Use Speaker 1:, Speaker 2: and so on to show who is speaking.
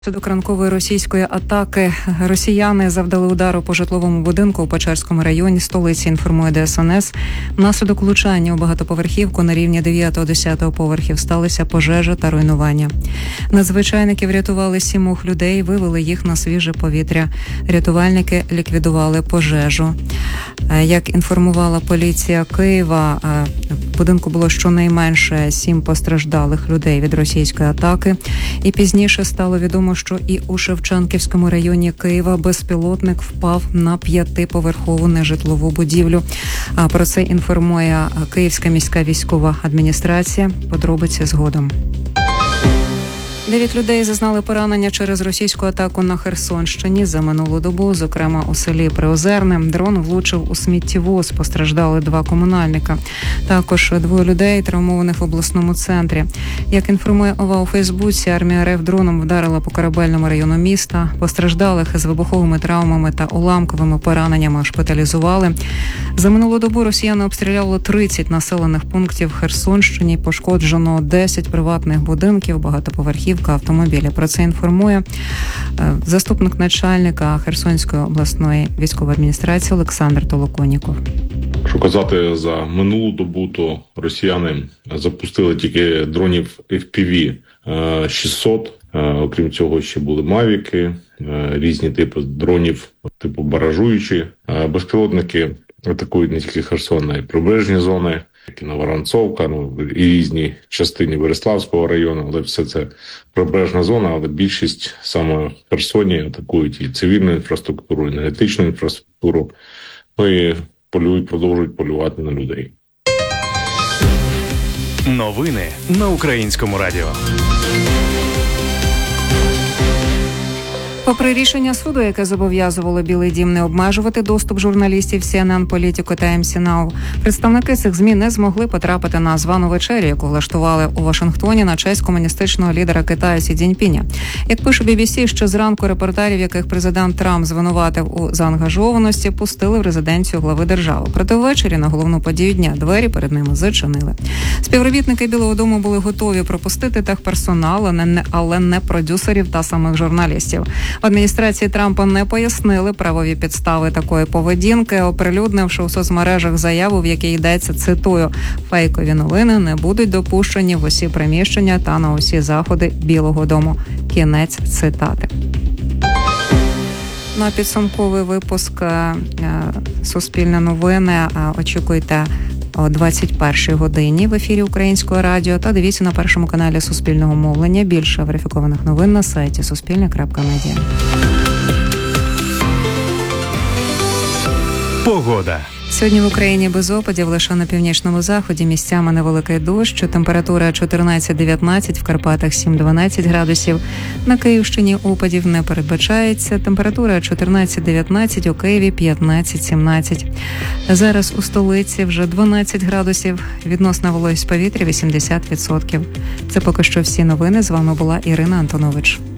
Speaker 1: Внаслідок ранкової російської атаки росіяни завдали удару по житловому будинку у Печерському районі столиці, інформує ДСНС. Внаслідок влучання у багатоповерхівку на рівні 9-10 поверхів сталися пожежа та руйнування. Надзвичайники врятували 7 людей, вивели їх на свіже повітря. Рятувальники ліквідували пожежу. Як інформувала поліція Києва, в будинку було щонайменше 7 постраждалих людей від російської атаки. І пізніше стало відомо, що і у Шевченківському районі Києва безпілотник впав на 5-поверхову нежитлову будівлю. Про це інформує Київська міська військова адміністрація. Подробиці згодом. 9 людей зазнали поранення через російську атаку на Херсонщині за минулу добу, зокрема у селі Приозерне. Дрон влучив у сміттєвоз, постраждали 2 комунальника. Також 2 людей травмованих в обласному центрі. Як інформує ОВА у Фейсбуці, армія РФ дроном вдарила по Корабельному району міста. Постраждалих з вибуховими травмами та уламковими пораненнями шпиталізували. За минулу добу росіяни обстріляли 30 населених пунктів Херсонщині, пошкоджено 10 приватних будинків, багатоповерхівка, автомобілі. Про це інформує заступник начальника Херсонської обласної військової адміністрації Олександр Толоконіков.
Speaker 2: Якщо казати за минулу добу, то росіяни запустили тільки дронів FPV 600. Окрім цього, ще були мавіки, різні типи дронів, типу баражуючі. Безпілотники атакують не тільки Херсон, а й прибережні зони, як і Новоронцовка, і різні частини Береславського району, але все це прибережна зона, але більшість саме в Херсоні атакують і цивільну інфраструктуру, і енергетичну інфраструктуру, і продовжують полювати на людей.
Speaker 3: Новини на Українському радіо.
Speaker 1: Попри рішення суду, яке зобов'язувало Білий дім не обмежувати доступ журналістів CNN, Політико та MC Now, представники цих ЗМІ не змогли потрапити на звану вечерю, яку влаштували у Вашингтоні на честь комуністичного лідера Китаю Сі Цзіньпіня. Як пише BBC, ще зранку репортерів, яких президент Трамп звинуватив у заангажованості, пустили в резиденцію глави держави. Проте ввечері на головну подію дня двері перед ними зачинили. Співробітники Білого дому були готові пропустити техперсонал, але не продюсерів та самих журналістів. В адміністрації Трампа не пояснили правові підстави такої поведінки, оприлюднивши у соцмережах заяву, в якій йдеться, цитую, «Фейкові новини не будуть допущені в усі приміщення та на усі заходи Білого дому». Кінець цитати. На підсумковий випуск «Суспільне новини» очікуйте о 21-й годині в ефірі Українського радіо та дивіться на першому каналі Суспільного мовлення. Більше верифікованих новин на сайті Суспільне.Медіа.
Speaker 3: Погода.
Speaker 1: Сьогодні в Україні без опадів, лише на північному заході місцями невеликий дощ, температура 14-19, в Карпатах 7-12 градусів. На Київщині опадів не передбачається, температура 14-19, у Києві 15-17. Зараз у столиці вже 12 градусів, відносна вологість повітря 80%. Це поки що всі новини, з вами була Ірина Антонович.